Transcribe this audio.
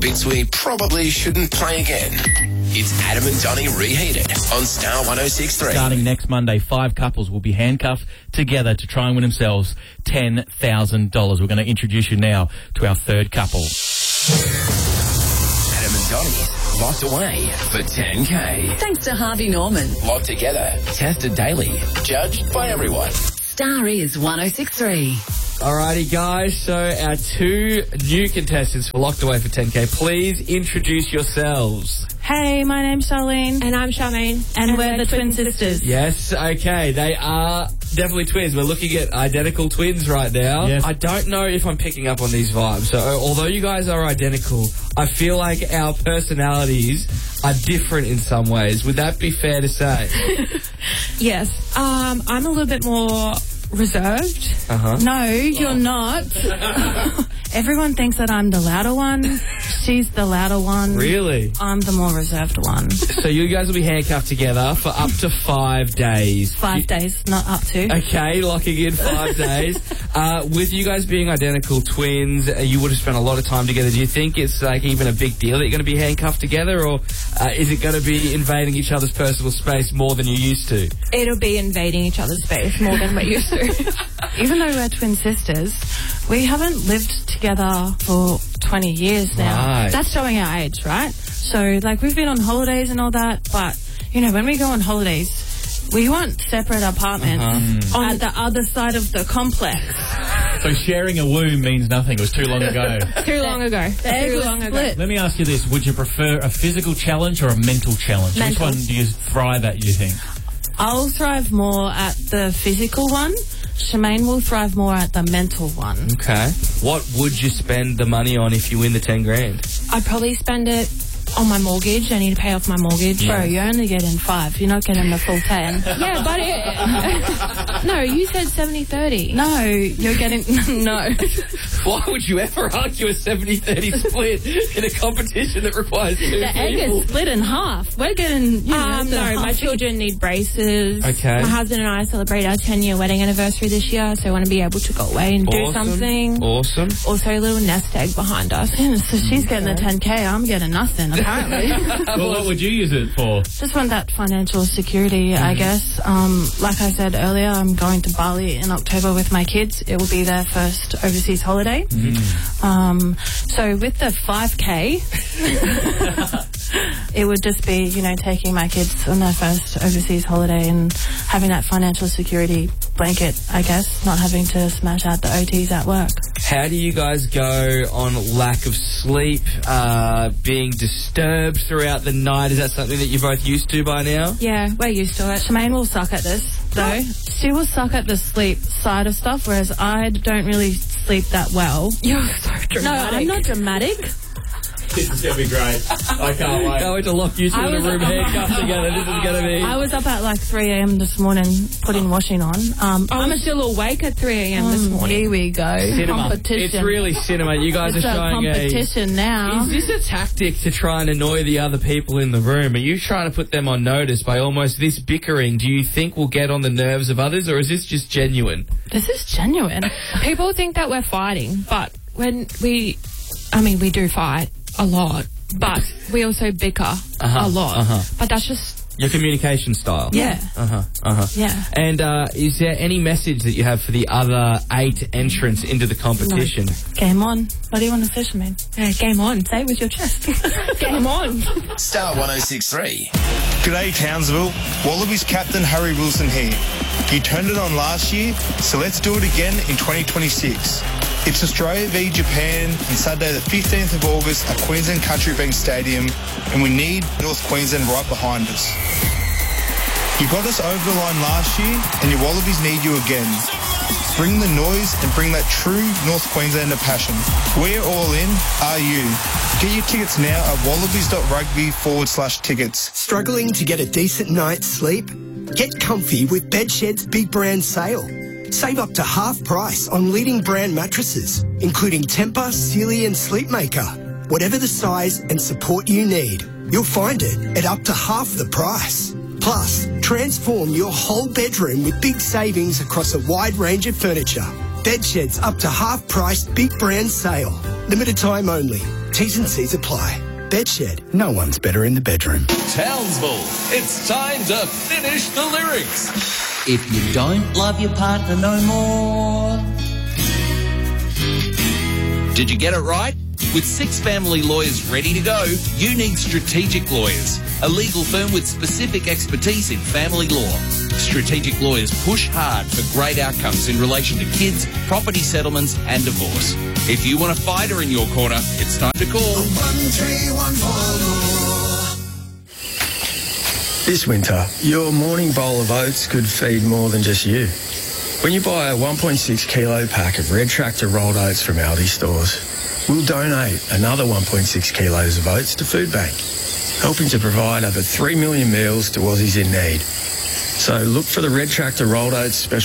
bits we probably shouldn't play again. It's Adam and Donnie Reheated on Star 106.3. Starting next Monday, 5 couples will be handcuffed together to try and win themselves $10,000. We're going to introduce you now to our third couple. Adam and Donnie locked away for $10K. Thanks to Harvey Norman. Locked together, tested daily, judged by everyone. Star is 106.3. Alrighty, guys, so our 2 new contestants were locked away for 10K. Please introduce yourselves. Hey, my name's Charlene. And I'm Charmaine. And we're the twin sisters. Yes, okay, they are definitely twins. We're looking at identical twins right now. Yes. I don't know if I'm picking up on these vibes. So, although you guys are identical, I feel like our personalities are different in some ways. Would that be fair to say? Yes. I'm a little bit more reserved. No, you're not. Everyone thinks that I'm the louder one. She's the louder one. Really? I'm the more reserved one. So you guys will be handcuffed together for up to 5 days. 5 days, not up to. Okay, locking in 5 days. With you guys being identical twins, you would have spent a lot of time together. Do you think it's like even a big deal that you're going to be handcuffed together, or is it going to be invading each other's personal space more than you used to? It'll be invading each other's space more than we're used to. Even though we're twin sisters, we haven't lived together for 20 years now. Right. That's showing our age, right? So, like, we've been on holidays and all that, but, you know, when we go on holidays, we want separate apartments on the other side of the complex. So sharing a womb means nothing. It was too long ago. Too long ago. Too long ago. Let me ask you this. Would you prefer a physical challenge or a mental challenge? Mental. Which one do you thrive at, you think? I'll thrive more at the physical one. Charmaine will thrive more at the mental one. Okay. What would you spend the money on if you win the 10 grand? I'd probably spend it on my mortgage. I need to pay off my mortgage. Bro, you're only getting 5. You're not getting the full 10. Yeah, but no, you said 70-30. No, you're getting... No. Why would you ever argue a 70-30 split in a competition that requires 2 The egg people? is split in half. We're getting, you know... No, my children need braces. Okay. My husband and I celebrate our 10-year wedding anniversary this year, so I want to be able to go away and do something. Awesome. Also, a little nest egg behind us. Yeah, so she's getting the 10K. I'm getting nothing, apparently. Well, what would you use it for? Just want that financial security, I guess. Like I said earlier, I'm going to Bali in October with my kids. It will be their first overseas holiday. So with the 5K, it would just be, you know, taking my kids on their first overseas holiday and having that financial security blanket, I guess, not having to smash out the OTs at work. How do you guys go on lack of sleep, being disturbed throughout the night? Is that something that you're both used to by now? Yeah, we're used to it. Charmaine will suck at this, though. She will suck at the sleep side of stuff, whereas I don't really sleep that well. You're so dramatic. No, I'm not dramatic. This is going to be great. I can't wait. Going to lock you two in a room handcuffed together. This is going to be... I was up at like 3 a.m. this morning putting washing on. I'm still awake at 3 a.m. this morning. Here we go. Cinema. Competition. It's really cinema. You guys It's are a showing competition now. Is this a tactic to try and annoy the other people in the room? Are you trying to put them on notice by almost this bickering? Do you think will get on the nerves of others, or is this just genuine? This is genuine. People think that we're fighting, but when we do fight a lot, but we also bicker a lot. But that's just... Your communication style? Yeah. Yeah. And is there any message that you have for the other 8 entrants into the competition? No. Game on. What do you want to say, Charmaine? Game on. Say it with your chest. Game on. Star 106.3. G'day Townsville, Wallabies captain Harry Wilson here. You turned it on last year, so let's do it again in 2026. It's Australia v Japan on Saturday the 15th of August at Queensland Country Bank Stadium, and we need North Queensland right behind us. You got us over the line last year, and your Wallabies need you again. Bring the noise and bring that true North Queenslander passion. We're all in, are you? Get your tickets now at wallabies.rugby/tickets. Struggling to get a decent night's sleep? Get comfy with Bedshed's big brand sale. Save up to half price on leading brand mattresses, including Tempur, Sealy and Sleepmaker. Whatever the size and support you need, you'll find it at up to half the price. Plus, transform your whole bedroom with big savings across a wide range of furniture. Bedshed's up to half price big brand sale. Limited time only. T's and C's apply. Bedshed. No one's better in the bedroom. Townsville, it's time to finish the lyrics. If you don't love your partner no more. Did you get it right? With 6 family lawyers ready to go, you need Strategic Lawyers, a legal firm with specific expertise in family law. Strategic Lawyers push hard for great outcomes in relation to kids, property settlements and divorce. If you want a fighter in your corner, it's time to call 1314. This winter, your morning bowl of oats could feed more than just you. When you buy a 1.6 kilo pack of Red Tractor rolled oats from Aldi stores, we'll donate another 1.6 kilos of oats to Food Bank, helping to provide over 3 million meals to Aussies in need. So look for the Red Tractor rolled oats special